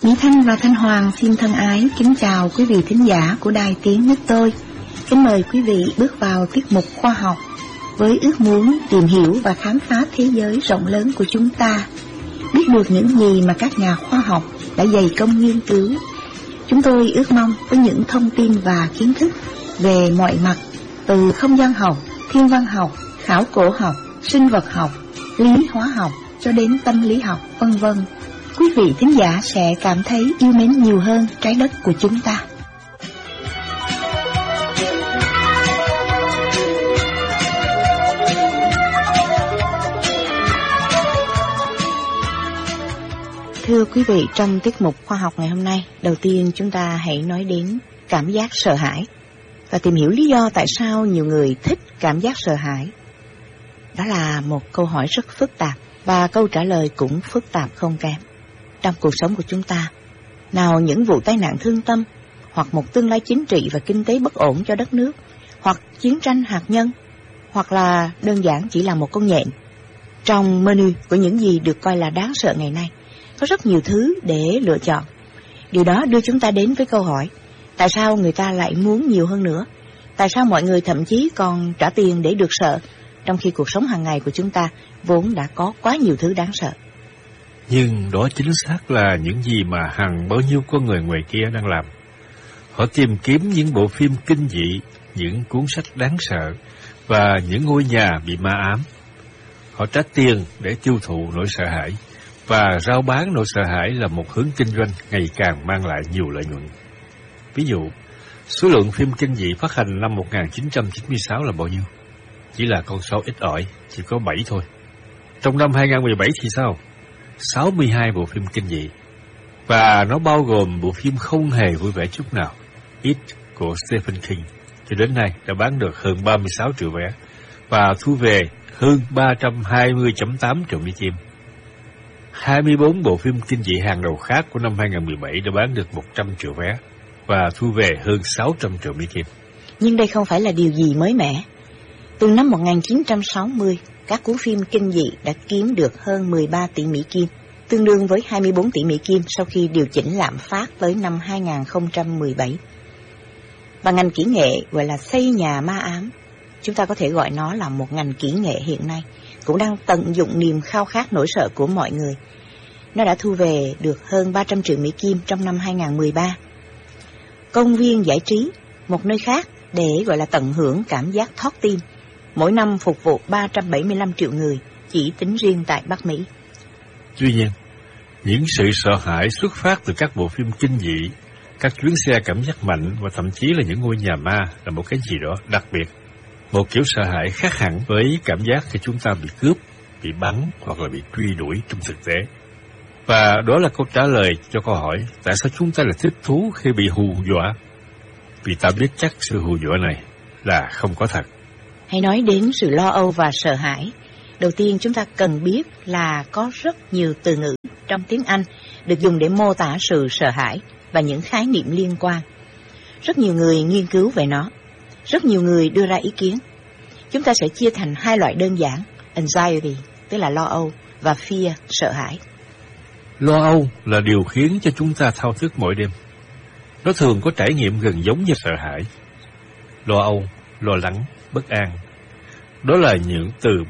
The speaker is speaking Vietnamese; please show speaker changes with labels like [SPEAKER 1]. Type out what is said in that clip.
[SPEAKER 1] Mỹ Thanh và Thanh Hoàng xin thân ái kính chào quý vị thính giả của Đài Tiếng Nước Tôi. Kính mời quý vị bước vào tiết mục khoa học với ước muốn tìm hiểu và khám phá thế giới rộng lớn của chúng ta, biết được những gì mà các nhà khoa học đã dày công nghiên cứu. Chúng tôi ước mong với những thông tin và kiến thức về mọi mặt, từ không gian học, thiên văn học, khảo cổ học, sinh vật học, lý hóa học cho đến tâm lý học, vân vân, quý vị thính giả sẽ cảm thấy yêu mến nhiều hơn trái đất của chúng ta. Thưa quý vị, trong tiết mục khoa học ngày hôm nay, đầu tiên chúng ta hãy nói đến cảm giác sợ hãi và tìm hiểu lý do tại sao nhiều người thích cảm giác sợ hãi. Đó là một câu hỏi rất phức tạp và câu trả lời cũng phức tạp không kém. Trong cuộc sống của chúng ta, nào những vụ tai nạn thương tâm, hoặc một tương lai chính trị và kinh tế bất ổn cho đất nước, hoặc chiến tranh hạt nhân, hoặc là đơn giản chỉ là một con nhện. Trong menu của những gì được coi là đáng sợ ngày nay, có rất nhiều thứ để lựa chọn. Điều đó đưa chúng ta đến với câu hỏi, tại sao người ta lại muốn nhiều hơn nữa? Tại sao mọi người thậm chí còn trả tiền để được sợ, trong khi cuộc sống hàng ngày của chúng ta vốn đã có quá nhiều thứ đáng sợ?
[SPEAKER 2] Nhưng đó chính xác là những gì mà hàng bao nhiêu con người ngoài kia đang làm. Họ tìm kiếm những bộ phim kinh dị, những cuốn sách đáng sợ và những ngôi nhà bị ma ám. Họ trả tiền để tiêu thụ nỗi sợ hãi, và rao bán nỗi sợ hãi là một hướng kinh doanh ngày càng mang lại nhiều lợi nhuận. Ví dụ, số lượng phim kinh dị phát hành năm 1996 là bao nhiêu? Chỉ là con số ít ỏi, chỉ có 7 thôi. Trong năm 2017 thì sao? 62 bộ phim kinh dị. Và nó bao gồm bộ phim không hề vui vẻ chút nào, It của Stephen King, cho đến nay đã bán được hơn 36 triệu vé và thu về hơn 320,8 triệu Mỹ Kim. 24 bộ phim kinh dị hàng đầu khác của năm 2017 đã bán được 100 triệu vé và thu về hơn 600 triệu Mỹ Kim.
[SPEAKER 1] Nhưng đây không phải là điều gì mới mẻ. Từ năm 1960, các cuốn phim kinh dị đã kiếm được hơn 13 tỷ Mỹ Kim, tương đương với 24 tỷ Mỹ Kim sau khi điều chỉnh lạm phát tới năm 2017. Và ngành kỹ nghệ gọi là xây nhà ma ám, chúng ta có thể gọi nó là một ngành kỹ nghệ hiện nay, cũng đang tận dụng niềm khao khát nỗi sợ của mọi người. Nó đã thu về được hơn 300 triệu Mỹ Kim trong năm 2013. Công viên giải trí, một nơi khác để gọi là tận hưởng cảm giác thót tim, mỗi năm phục vụ 375 triệu người, chỉ tính riêng tại Bắc Mỹ.
[SPEAKER 2] Tuy nhiên, những sự sợ hãi xuất phát từ các bộ phim kinh dị, các chuyến xe cảm giác mạnh và thậm chí là những ngôi nhà ma là một cái gì đó đặc biệt. Một kiểu sợ hãi khác hẳn với cảm giác khi chúng ta bị cướp, bị bắn hoặc là bị truy đuổi trong thực tế. Và đó là câu trả lời cho câu hỏi tại sao chúng ta lại thích thú khi bị hù dọa. Vì ta biết chắc sự hù dọa này là không có thật.
[SPEAKER 1] Hãy nói đến sự lo âu và sợ hãi. Đầu tiên chúng ta cần biết là có rất nhiều từ ngữ trong tiếng Anh được dùng để mô tả sự sợ hãi và những khái niệm liên quan. Rất nhiều người nghiên cứu về nó. Rất nhiều người đưa ra ý kiến. Chúng ta sẽ chia thành hai loại đơn giản, anxiety, tức là lo âu, và fear, sợ hãi.
[SPEAKER 2] Lo âu là điều khiến cho chúng ta thao thức mỗi đêm. Nó thường có trải nghiệm gần giống như sợ hãi. Lo âu, lo lắng, bất an. Đó là những từ